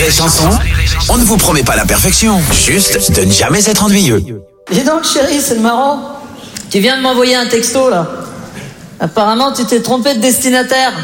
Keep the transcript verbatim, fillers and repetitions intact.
rire et chanson, on ne vous promet pas la perfection, juste de ne jamais être ennuyeux. Dis donc chérie, c'est marrant. Tu viens de m'envoyer un texto là. Apparemment tu t'es trompé de destinataire.